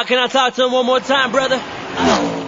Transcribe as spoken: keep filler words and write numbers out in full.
Can I talk to him one more time, brother?